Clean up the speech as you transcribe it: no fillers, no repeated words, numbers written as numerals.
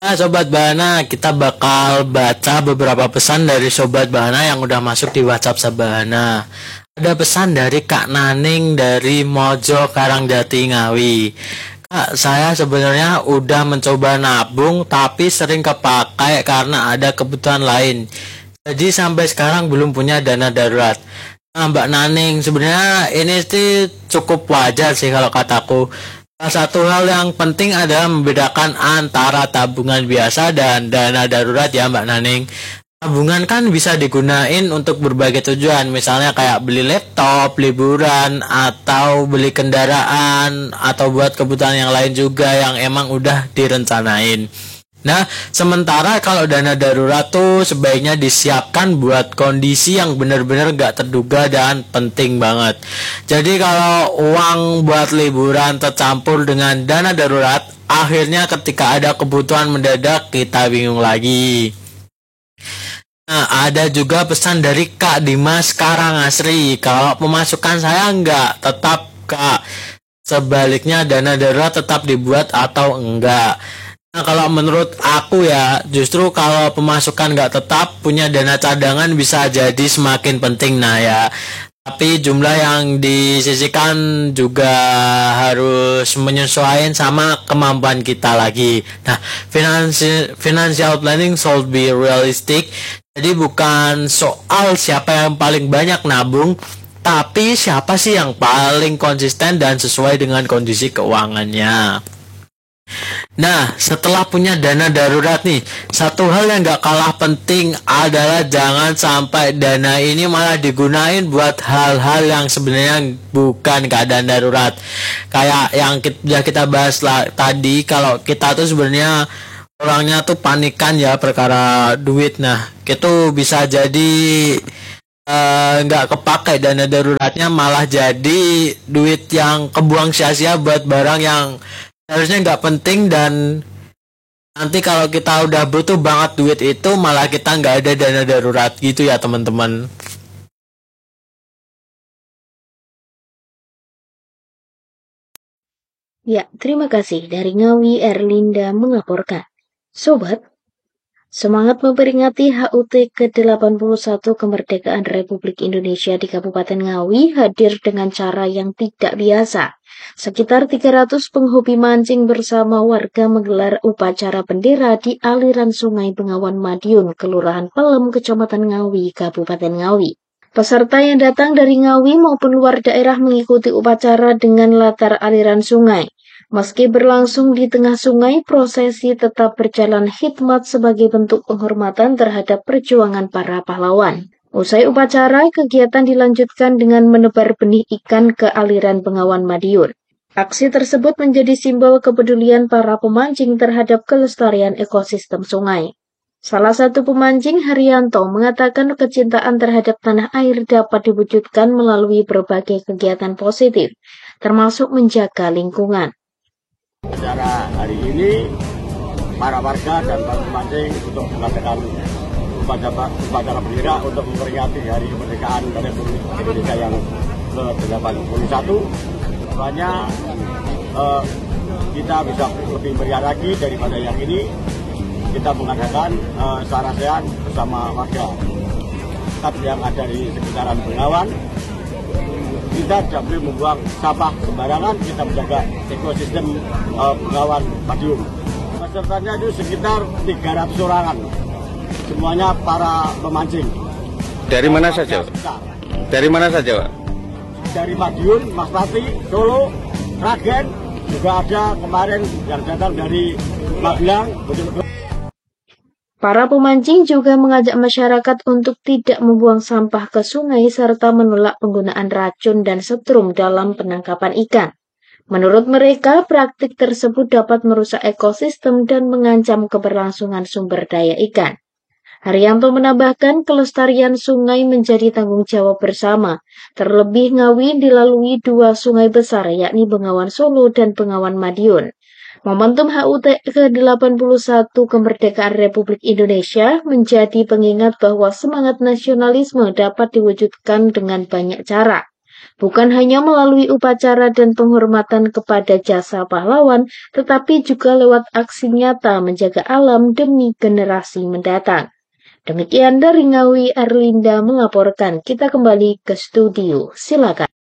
Nah, Sobat Bahana, kita bakal baca beberapa pesan dari Sobat Bahana yang udah masuk di WhatsApp Sabahana. Ada pesan dari Kak Naning dari Mojo Karangjati Ngawi. Kak, saya sebenarnya udah mencoba nabung tapi sering kepakai karena ada kebutuhan lain. Jadi sampai sekarang belum punya dana darurat. Nah, Mbak Naning, sebenarnya ini sih cukup wajar sih kalau kataku. Salah satu hal yang penting adalah membedakan antara tabungan biasa dan dana darurat ya Mbak Naning. Tabungan kan bisa digunain untuk berbagai tujuan, misalnya kayak beli laptop, liburan, atau beli kendaraan, atau buat kebutuhan yang lain juga yang emang udah direncanain. Nah, sementara kalau dana darurat tuh sebaiknya disiapkan buat kondisi yang benar-benar gak terduga dan penting banget. Jadi kalau uang buat liburan tercampur dengan dana darurat, akhirnya ketika ada kebutuhan mendadak kita bingung lagi. Nah, ada juga pesan dari Kak Dimas Karangasri. Kalau pemasukan saya nggak tetap Kak. Sebaliknya dana darurat tetap dibuat atau enggak. Nah, kalau menurut aku ya, justru kalau pemasukan nggak tetap, punya dana cadangan bisa jadi semakin penting. Nah ya, tapi jumlah yang disisihkan juga harus menyesuaikan sama kemampuan kita lagi. Nah, financial planning should be realistic. Jadi bukan soal siapa yang paling banyak nabung, tapi siapa sih yang paling konsisten dan sesuai dengan kondisi keuangannya. Nah, setelah punya dana darurat nih, satu hal yang gak kalah penting adalah jangan sampai dana ini malah digunain buat hal-hal yang sebenarnya bukan keadaan darurat. Kayak yang kita bahas tadi, kalau kita tuh sebenarnya orangnya tuh panikan ya perkara duit. Nah, itu bisa jadi nggak kepakai dana daruratnya, malah jadi duit yang kebuang sia-sia buat barang yang harusnya nggak penting, dan nanti kalau kita udah butuh banget duit itu malah kita nggak ada dana darurat gitu ya teman-teman. Ya, terima kasih dari Ngawi Erlinda mengaporkan. Sobat, semangat memperingati HUT ke-81 kemerdekaan Republik Indonesia di Kabupaten Ngawi hadir dengan cara yang tidak biasa. Sekitar 300 penghobi mancing bersama warga menggelar upacara bendera di aliran Sungai Bengawan Madiun, Kelurahan Pelem, Kecamatan Ngawi, Kabupaten Ngawi. Peserta yang datang dari Ngawi maupun luar daerah mengikuti upacara dengan latar aliran sungai. Meski berlangsung di tengah sungai, prosesi tetap berjalan hikmat sebagai bentuk penghormatan terhadap perjuangan para pahlawan. Usai upacara, kegiatan dilanjutkan dengan menebar benih ikan ke aliran Bengawan Madiun. Aksi tersebut menjadi simbol kepedulian para pemancing terhadap kelestarian ekosistem sungai. Salah satu pemancing, Haryanto, mengatakan kecintaan terhadap tanah air dapat diwujudkan melalui berbagai kegiatan positif, termasuk menjaga lingkungan. Secara hari ini, para warga dan para pemancing untuk mengadakan upacara bendera untuk memperingati Hari Kemerdekaan Republik Indonesia yang ke-81. Sebenarnya kita bisa lebih meriah lagi daripada yang ini. Kita mengadakan sarasehan bersama warga yang ada di sekitaran Bengawan. Kita tidak boleh membuang sampah sembarangan, kita menjaga ekosistem Bengawan Madiun. Pesertanya itu sekitar 300 orangan, semuanya para pemancing. Dari mana saja? Dari mana saja, Pak? Dari Madiun, Masbati, Solo, Ragen, juga ada kemarin yang datang dari Magelang. Para pemancing juga mengajak masyarakat untuk tidak membuang sampah ke sungai serta menolak penggunaan racun dan setrum dalam penangkapan ikan. Menurut mereka, praktik tersebut dapat merusak ekosistem dan mengancam keberlangsungan sumber daya ikan. Haryanto menambahkan kelestarian sungai menjadi tanggung jawab bersama. Terlebih Ngawi dilalui dua sungai besar yakni Bengawan Solo dan Bengawan Madiun. Momentum HUT ke-81 kemerdekaan Republik Indonesia menjadi pengingat bahwa semangat nasionalisme dapat diwujudkan dengan banyak cara. Bukan hanya melalui upacara dan penghormatan kepada jasa pahlawan, tetapi juga lewat aksi nyata menjaga alam demi generasi mendatang. Demikian dari Ngawi, Erlinda melaporkan. Kita kembali ke studio. Silakan.